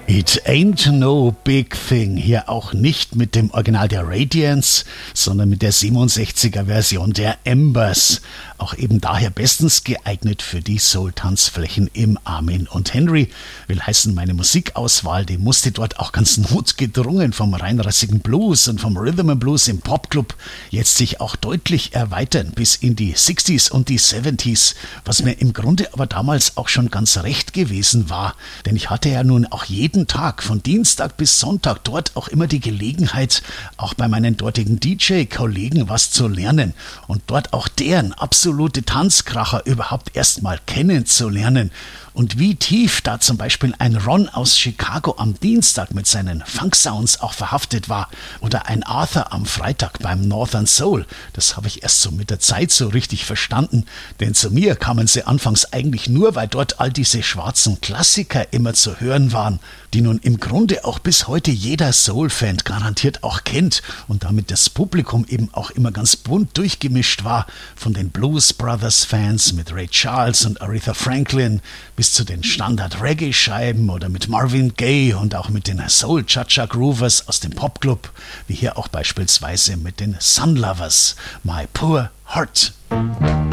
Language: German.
It ain't no big thing. Hier auch nicht mit dem Original der Radiance, sondern mit der 67er Version der Embers. Auch eben daher bestens geeignet für die Soul-Tanzflächen im Armin und Henry. Will heißen, meine Musikauswahl, die musste dort auch ganz notgedrungen vom reinrassigen Blues und vom Rhythm and Blues im Popclub jetzt sich auch deutlich erweitern bis in die 60s und die 70s, was mir im Grunde aber damals auch schon ganz recht gewesen war. Denn ich hatte ja nun auch jeden Tag, von Dienstag bis Sonntag, dort auch immer die Gelegenheit, auch bei meinen dortigen DJ-Kollegen was zu lernen und dort auch deren absolute Tanzkracher überhaupt erstmal kennenzulernen. Und wie tief da zum Beispiel ein Ron aus Chicago am Dienstag mit seinen Funk-Sounds auch verhaftet war oder ein Arthur am Freitag beim Northern Soul, das habe ich erst so mit der Zeit so richtig verstanden, denn zu mir kamen sie anfangs eigentlich nur, weil dort all diese schwarzen Klassiker immer zu hören waren, die nun im Grunde auch bis heute jeder Soul-Fan garantiert auch kennt und damit das Publikum eben auch immer ganz bunt durchgemischt war, von den Blues Brothers-Fans mit Ray Charles und Aretha Franklin bis zu den Standard-Reggae-Scheiben oder mit Marvin Gaye und auch mit den Soul-Cha-Cha-Groovers aus dem Popclub, wie hier auch beispielsweise mit den Sunlovers, My Poor Heart.